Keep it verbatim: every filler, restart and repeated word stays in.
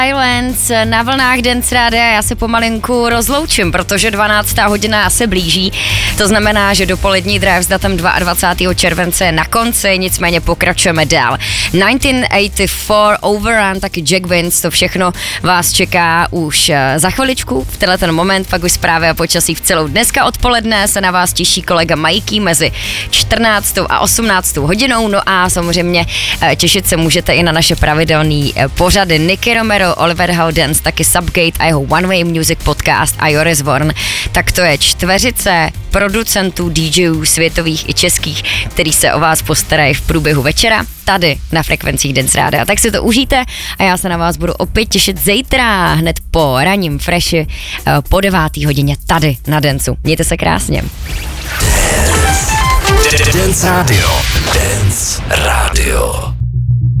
Islands na vlnách Dance Rádia. Já se pomalinku rozloučím, protože dvanáctá hodina se blíží. To znamená, že dopolední drive s datem dvacátého druhého července je na konci, nicméně pokračujeme dál. devatenáct osmdesát čtyři, Overrun, taky Jack Vince, to všechno vás čeká už za chviličku. V tenhle ten moment pak už zprávy a počasí v celou dneska odpoledne se na vás těší kolega Majký mezi čtrnáctou a osmnáctou hodinou. No a samozřejmě těšit se můžete i na naše pravidelný pořady Nicky Romero, Oliver Heldens, taky Subgate a jeho One Way Music podcast a Joris Vorn. Tak to je čtveřice producentů, DJů světových i českých, který se o vás postarají v průběhu večera tady na frekvencích Dance Rádia. Tak si to užijte a já se na vás budu opět těšit zítra hned po ranním freshi po devátý hodině tady na Danceu. Mějte se krásně. Dance Radio. Dance Radio.